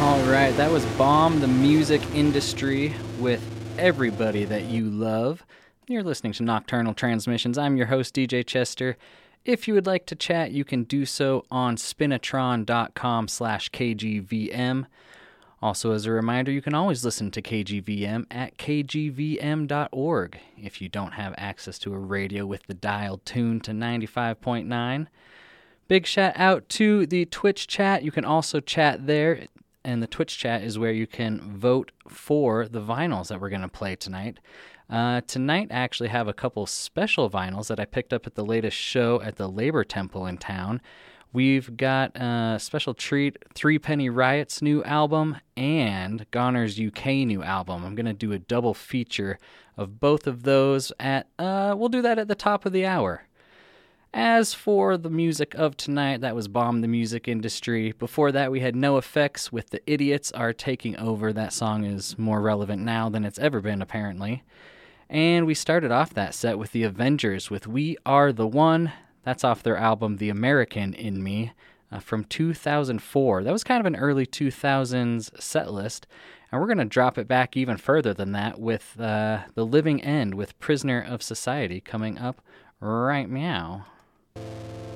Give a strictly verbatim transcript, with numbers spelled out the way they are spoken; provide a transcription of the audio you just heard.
All right, that was Bomb the Music Industry with Everybody That You Love. You're listening to Nocturnal Transmissions. I'm your host, D J Chester. If you would like to chat, you can do so on spinatron.com slash KGVM. Also, as a reminder, you can always listen to K G V M at k g v m dot org if you don't have access to a radio with the dial tuned to ninety-five point nine. Big shout out to the Twitch chat. You can also chat there, and the Twitch chat is where you can vote for the vinyls that we're going to play tonight. Uh, tonight, I actually have a couple special vinyls that I picked up at the latest show at the Labor Temple in town. We've got a special treat, Three Penny Riot's new album and Goner's U K new album. I'm going to do a double feature of both of those at, uh, we'll do that at the top of the hour. As for the music of tonight, that was Bomb the Music Industry. Before that, we had NoFX with The Idiots Are Taking Over. That song is more relevant now than it's ever been, apparently. And we started off that set with The Avengers with We Are the One. That's off their album The American in Me uh, from two thousand four. That was kind of an early two thousands set list. And we're going to drop it back even further than that with uh, The Living End with Prisoner of Society coming up right meow.